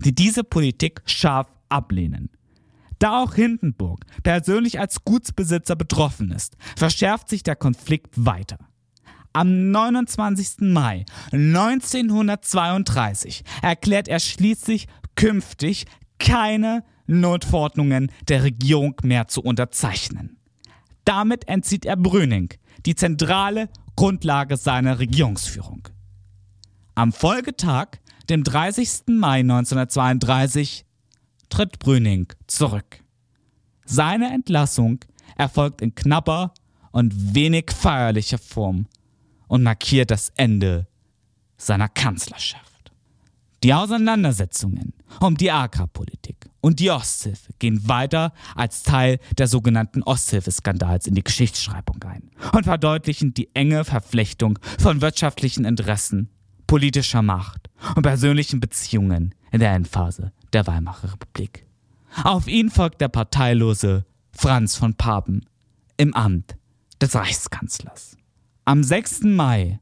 die diese Politik scharf ablehnen. Da auch Hindenburg persönlich als Gutsbesitzer betroffen ist, verschärft sich der Konflikt weiter. Am 29. Mai 1932 erklärt er schließlich künftig keine Notverordnungen der Regierung mehr zu unterzeichnen. Damit entzieht er Brüning die zentrale Grundlage seiner Regierungsführung. Am Folgetag, dem 30. Mai 1932, tritt Brüning zurück. Seine Entlassung erfolgt in knapper und wenig feierlicher Form und markiert das Ende seiner Kanzlerschaft. Die Auseinandersetzungen um die Agrarpolitik und die Osthilfe gehen weiter als Teil der sogenannten Osthilfeskandals in die Geschichtsschreibung ein und verdeutlichen die enge Verflechtung von wirtschaftlichen Interessen, politischer Macht und persönlichen Beziehungen in der Endphase der Weimarer Republik. Auf ihn folgt der parteilose Franz von Papen im Amt des Reichskanzlers. Am 6. Mai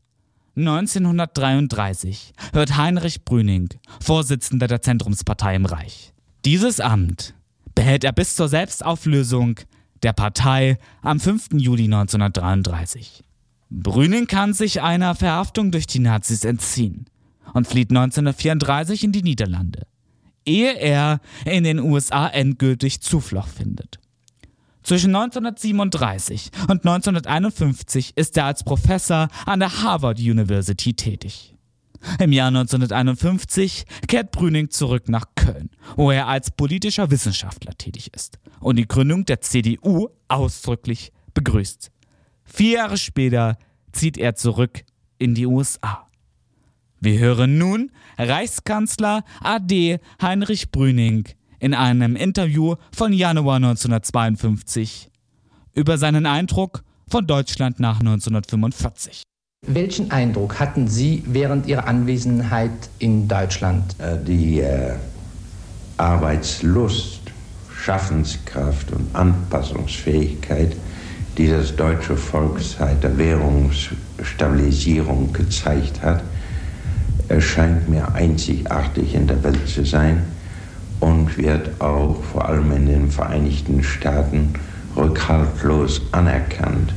1933 wird Heinrich Brüning Vorsitzender der Zentrumspartei im Reich. Dieses Amt behält er bis zur Selbstauflösung der Partei am 5. Juli 1933. Brüning kann sich einer Verhaftung durch die Nazis entziehen und flieht 1934 in die Niederlande, ehe er in den USA endgültig Zuflucht findet. Zwischen 1937 und 1951 ist er als Professor an der Harvard University tätig. Im Jahr 1951 kehrt Brüning zurück nach Köln, wo er als politischer Wissenschaftler tätig ist und die Gründung der CDU ausdrücklich begrüßt. 4 Jahre später zieht er zurück in die USA. Wir hören nun Reichskanzler AD Heinrich Brüning in einem Interview von Januar 1952 über seinen Eindruck von Deutschland nach 1945. Welchen Eindruck hatten Sie während Ihrer Anwesenheit in Deutschland? Die Arbeitslust, Schaffenskraft und Anpassungsfähigkeit, die das deutsche Volk seit der Währungsstabilisierung gezeigt hat, erscheint mir einzigartig in der Welt zu sein und wird auch vor allem in den Vereinigten Staaten rückhaltlos anerkannt.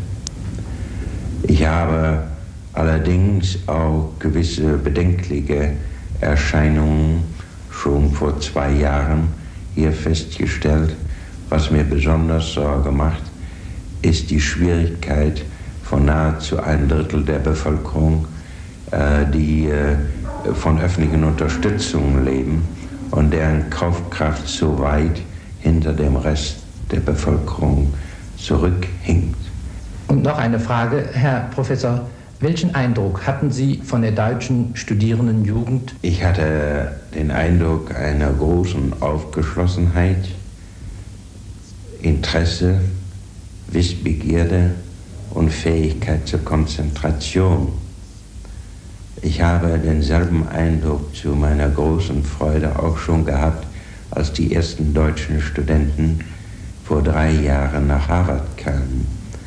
Ich habe allerdings auch gewisse bedenkliche Erscheinungen schon vor 2 Jahren hier festgestellt. Was mir besonders Sorge macht, ist die Schwierigkeit von nahezu 1/3 der Bevölkerung, die von öffentlichen Unterstützungen leben und deren Kaufkraft so weit hinter dem Rest der Bevölkerung zurückhinkt. Und noch eine Frage, Herr Professor. Welchen Eindruck hatten Sie von der deutschen Studierendenjugend? Ich hatte den Eindruck einer großen Aufgeschlossenheit, Interesse, Wissbegierde und Fähigkeit zur Konzentration. Ich habe denselben Eindruck zu meiner großen Freude auch schon gehabt, als die ersten deutschen Studenten vor 3 Jahren nach Harvard kamen.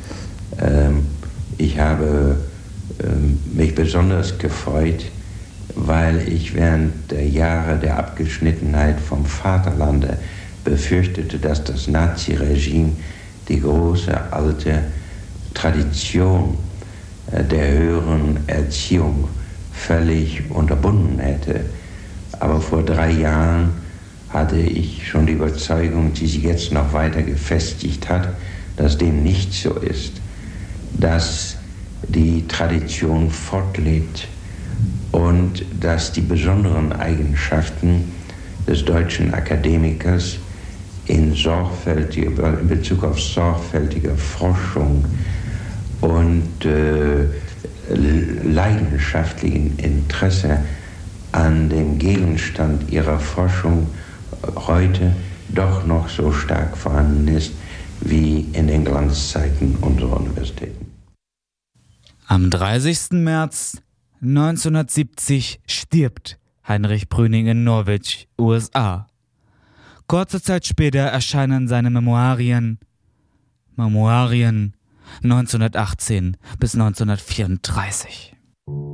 Ich habe mich besonders gefreut, weil ich während der Jahre der Abgeschnittenheit vom Vaterlande befürchtete, dass das Naziregime die große alte Tradition der höheren Erziehung völlig unterbunden hätte. Aber vor 3 Jahren hatte ich schon die Überzeugung, die sich jetzt noch weiter gefestigt hat, dass dem nicht so ist, dass die Tradition fortlebt und dass die besonderen Eigenschaften des deutschen Akademikers in Bezug auf sorgfältige Forschung und leidenschaftlichen Interesse an dem Gegenstand ihrer Forschung heute doch noch so stark vorhanden ist wie in den Glanzzeiten unserer Universitäten. Am 30. März 1970 stirbt Heinrich Brüning in Norwich, USA. Kurze Zeit später erscheinen seine Memoirien 1918 bis 1934.